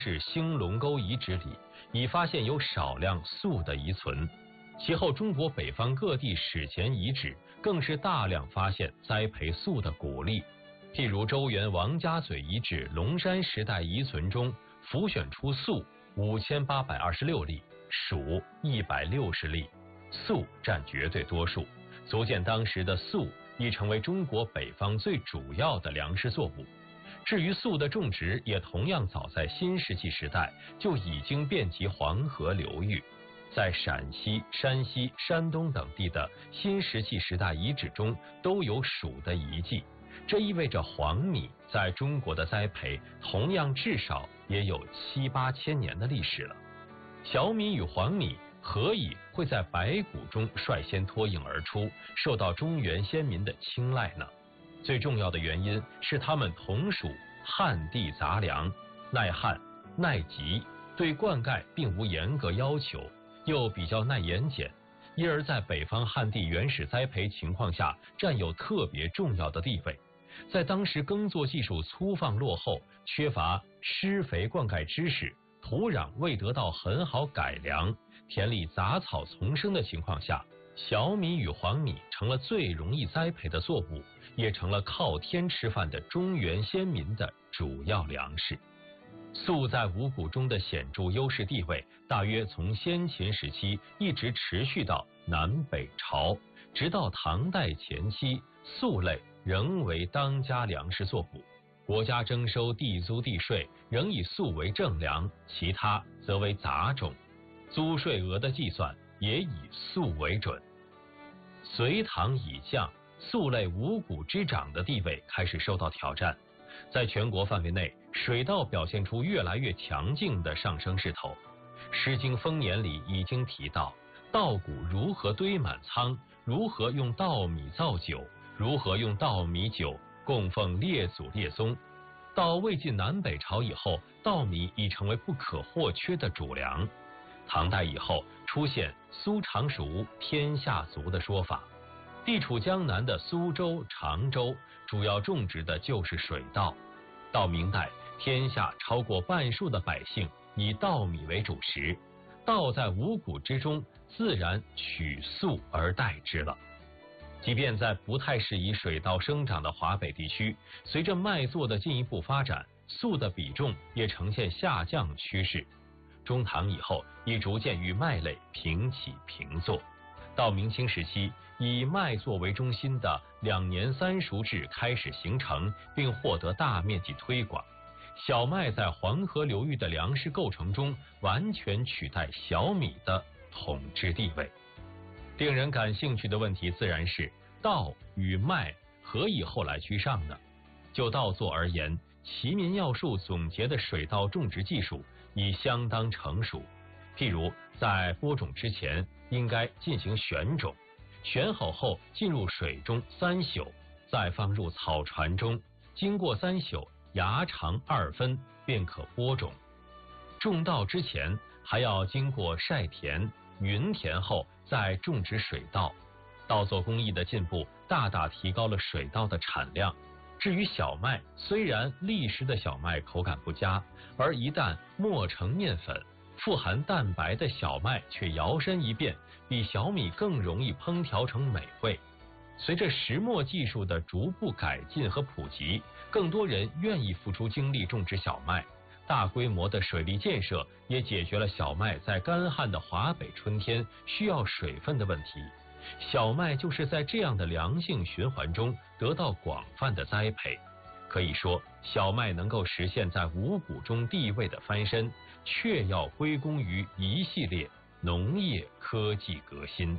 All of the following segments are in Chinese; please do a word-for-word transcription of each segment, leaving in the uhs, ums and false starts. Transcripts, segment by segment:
是兴隆沟遗址里已发现有少量粟的遗存，其后中国北方各地史前遗址更是大量发现栽培粟的谷粒，譬如周原王家嘴遗址龙山时代遗存中浮选出粟五千八百二十六粒，黍一百六十粒，粟占绝对多数，足见当时的粟已成为中国北方最主要的粮食作物。至于粟的种植，也同样早在新石器时代就已经遍及黄河流域，在陕西、山西、山东等地的新石器时代遗址中都有黍的遗迹，这意味着黄米在中国的栽培同样至少也有七八千年的历史了。小米与黄米何以会在白骨中率先脱颖而出，受到中原先民的青睐呢？最重要的原因是它们同属旱地杂粮，耐旱耐疾，对灌溉并无严格要求，又比较耐盐碱，因而在北方旱地原始栽培情况下占有特别重要的地位。在当时耕作技术粗放落后，缺乏施肥灌溉知识，土壤未得到很好改良，田里杂草丛生的情况下，小米与黄米成了最容易栽培的作物，也成了靠天吃饭的中原先民的主要粮食。粟在五谷中的显著优势地位，大约从先秦时期一直持续到南北朝，直到唐代前期，粟类仍为当家粮食作物。国家征收地租地税仍以粟为正粮，其他则为杂种，租税额的计算也以粟为准。隋唐以降，粟类五谷之长的地位开始受到挑战，在全国范围内，水稻表现出越来越强劲的上升势头。《诗经·丰年》里已经提到，稻谷如何堆满仓，如何用稻米造酒，如何用稻米酒供奉列祖列宗。到魏晋南北朝以后，稻米已成为不可或缺的主粮。唐代以后出现苏常熟天下足的说法，地处江南的苏州、常州主要种植的就是水稻。到明代，天下超过半数的百姓以稻米为主食，稻在五谷之中自然取粟而代之了。即便在不太适宜水稻生长的华北地区，随着麦作的进一步发展，粟的比重也呈现下降趋势。中唐以后，已逐渐与麦类平起平坐。到明清时期，以麦作为中心的两年三熟制开始形成，并获得大面积推广。小麦在黄河流域的粮食构成中，完全取代小米的统治地位。令人感兴趣的问题自然是，稻与麦何以后来居上呢？就稻作而言，齐民要术总结的水稻种植技术已相当成熟。譬如在播种之前，应该进行选种，选好后进入水中三宿，再放入草船中，经过三宿，芽长二分，便可播种。种稻之前还要经过晒田、匀田后再种植水稻。稻作工艺的进步大大提高了水稻的产量。至于小麦，虽然砾石的小麦口感不佳，而一旦磨成面粉，富含蛋白的小麦却摇身一变，比小米更容易烹调成美味。随着石磨技术的逐步改进和普及，更多人愿意付出精力种植小麦。大规模的水利建设也解决了小麦在干旱的华北春天需要水分的问题。小麦就是在这样的良性循环中得到广泛的栽培。可以说，小麦能够实现在五谷中地位的翻身，却要归功于一系列农业科技革新。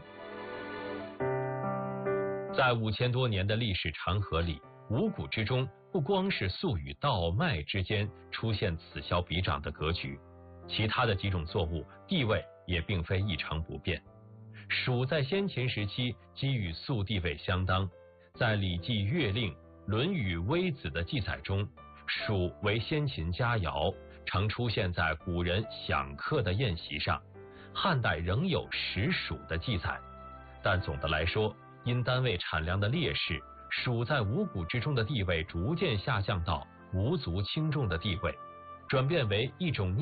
在五千多年的历史长河里，五谷之中不光是粟与稻麦之间出现此消彼长的格局，其他的几种作物地位也并非一成不变。黍在先秦时期即与粟地位相当，在《礼记·乐令》《论语·微子》的记载中，黍为先秦佳肴，常出现在古人享客的宴席上。汉代仍有食黍的记载，但总的来说，因单位产量的劣势，黍在五谷之中的地位逐渐下降到无足轻重的地位。 转变为一种